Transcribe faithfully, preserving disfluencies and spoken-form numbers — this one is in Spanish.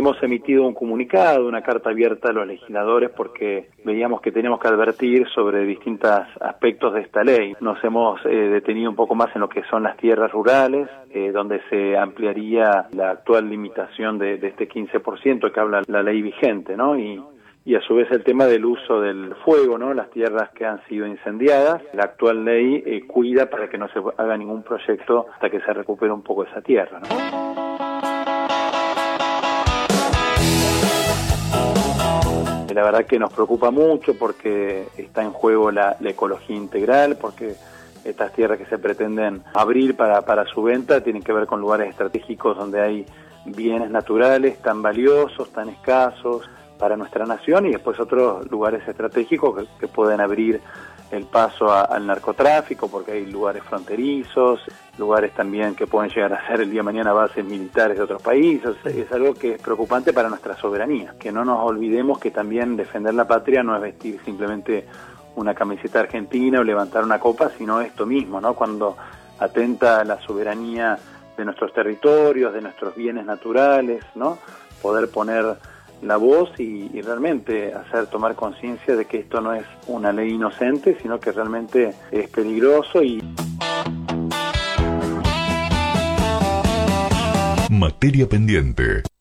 hemos emitido un comunicado, una carta abierta a los legisladores porque veíamos que teníamos que advertir sobre distintos aspectos de esta ley. Nos hemos eh, detenido un poco más en lo que son las tierras rurales, eh, donde se ampliaría la actual limitación de, de este quince por ciento que habla la ley vigente, ¿no? Y, y a su vez el tema del uso del fuego, ¿no? Las tierras que han sido incendiadas, la actual ley eh, cuida para que no se haga ningún proyecto hasta que se recupere un poco esa tierra, ¿no? La verdad que nos preocupa mucho porque está en juego la, la ecología integral, porque estas tierras que se pretenden abrir para, para su venta tienen que ver con lugares estratégicos donde hay bienes naturales tan valiosos, tan escasos para nuestra nación, y después otros lugares estratégicos que, que pueden abrir el paso a, al narcotráfico, porque hay lugares fronterizos, lugares también que pueden llegar a ser el día de mañana bases militares de otros países. Es algo que es preocupante para nuestra soberanía, que no nos olvidemos que también defender la patria no es vestir simplemente una camiseta argentina o levantar una copa, sino esto mismo, ¿no? Cuando atenta a la soberanía de nuestros territorios, de nuestros bienes naturales, ¿no? Poder poner la voz y, y realmente hacer tomar conciencia de que esto no es una ley inocente, sino que realmente es peligroso. Y Materia pendiente.